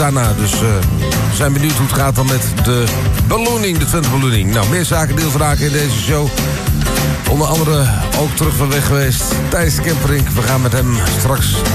daarna. Dus we zijn benieuwd hoe het gaat dan met de ballooning, de Twente ballooning. Nou, meer zaken deel vragen in deze show. Onder andere ook terug van weg geweest Thijs Kemperink. We gaan met hem straks